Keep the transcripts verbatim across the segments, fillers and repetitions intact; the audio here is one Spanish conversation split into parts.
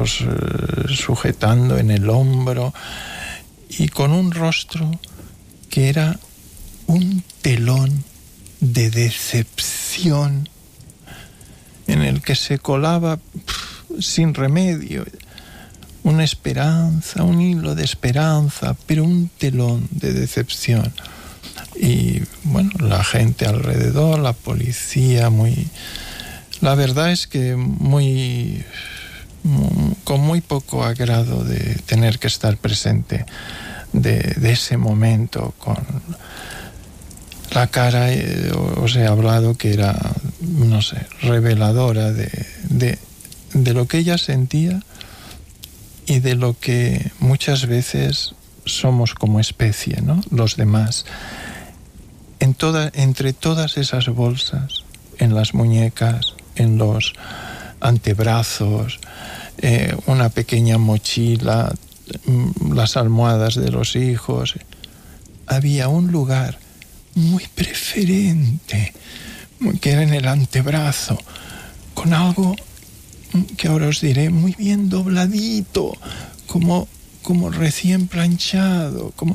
brazos eh, sujetando en el hombro y con un rostro que era un telón de decepción en el que se colaba pff, sin remedio una esperanza, un hilo de esperanza, pero un telón de decepción. Y bueno, la gente alrededor, la policía, muy... La verdad es que muy... muy con muy poco agrado de tener que estar presente de, de ese momento, con la cara, eh, os he hablado que era, no sé, reveladora de, de, de lo que ella sentía y de lo que muchas veces somos como especie, ¿no? Los demás. En toda, entre todas esas bolsas, en las muñecas, en los antebrazos, eh, una pequeña mochila, las almohadas de los hijos, había un lugar muy preferente, que era en el antebrazo, con algo que ahora os diré, muy bien dobladito, como, como recién planchado, como...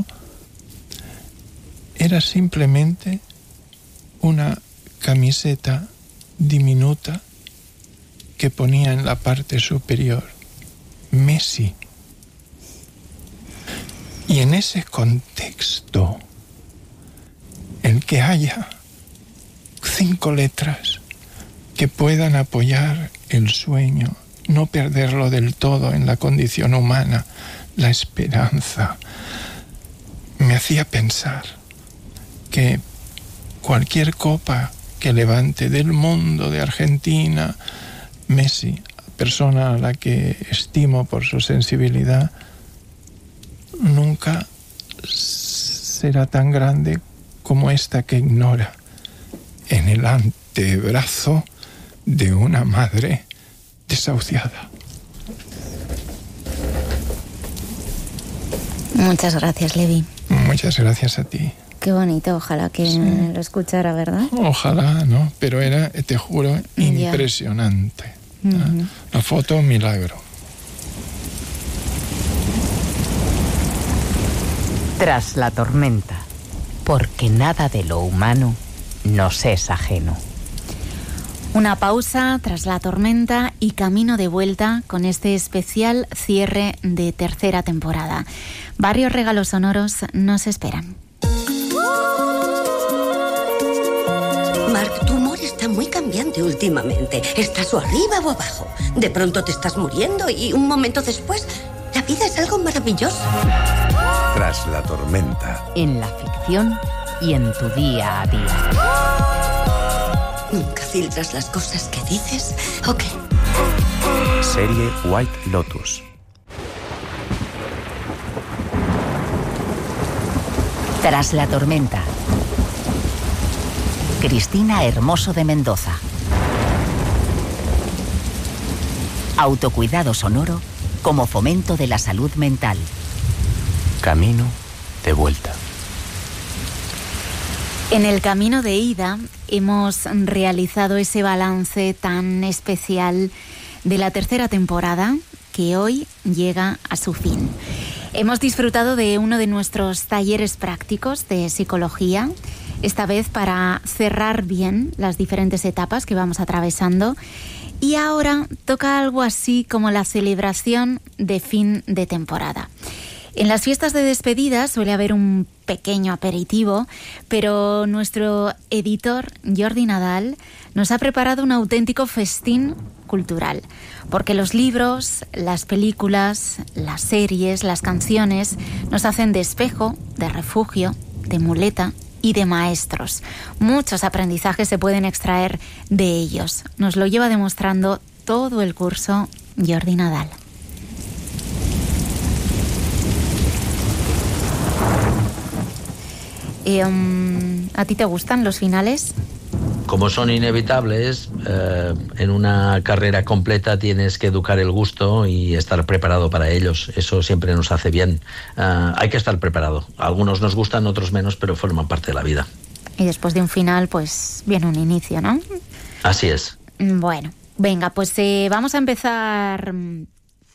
Era simplemente una camiseta diminuta que ponía en la parte superior Messi. Y en ese contexto, el que haya cinco letras que puedan apoyar el sueño, no perderlo del todo en la condición humana, la esperanza, me hacía pensar que cualquier copa que levante del mundo, de Argentina, Messi, persona a la que estimo por su sensibilidad, nunca será tan grande como esta que ignora en el antebrazo de una madre desahuciada. Muchas gracias, Levi. Muchas gracias a ti. Qué bonito, ojalá que sí. Lo escuchara, ¿verdad? Ojalá, ¿no? Pero era, te juro, impresionante. Uh-huh. La foto, milagro. Tras la tormenta, porque nada de lo humano nos es ajeno. Una pausa tras la tormenta y camino de vuelta con este especial cierre de tercera temporada. Varios regalos sonoros nos esperan. Mark, tu humor está muy cambiante últimamente. Estás o arriba o abajo. De pronto te estás muriendo y un momento después, la vida es algo maravilloso. Tras la tormenta. En la ficción y en tu día a día. ¿Nunca filtras las cosas que dices? ¿O qué? Serie White Lotus. Tras la tormenta. Cristina Hermoso de Mendoza. Autocuidado sonoro como fomento de la salud mental. Camino de vuelta. En el camino de ida hemos realizado ese balance tan especial de la tercera temporada que hoy llega a su fin. Hemos disfrutado de uno de nuestros talleres prácticos de psicología, esta vez para cerrar bien las diferentes etapas que vamos atravesando. Y ahora toca algo así como la celebración de fin de temporada. En las fiestas de despedida suele haber un pequeño aperitivo, pero nuestro editor, Jordi Nadal, nos ha preparado un auténtico festín cultural, porque los libros, las películas, las series, las canciones nos hacen de espejo, de refugio, de muleta y de maestros. Muchos aprendizajes se pueden extraer de ellos. Nos lo lleva demostrando todo el curso Jordi Nadal. Eh, um, ¿A ti te gustan los finales? Como son inevitables, eh, en una carrera completa tienes que educar el gusto y estar preparado para ellos. Eso siempre nos hace bien. Eh, hay que estar preparado. Algunos nos gustan, otros menos, pero forman parte de la vida. Y después de un final, pues viene un inicio, ¿no? Así es. Bueno, venga, pues eh, vamos a empezar